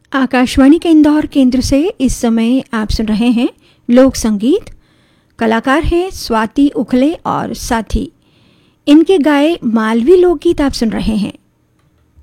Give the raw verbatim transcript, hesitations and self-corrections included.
आकाशवाणी के इंदौर केंद्र से इस समय आप सुन रहे हैं लोक संगीत। कलाकार हैं स्वाति उखले और साथी। इनके गाए मालवी लोकगीत आप सुन रहे हैं।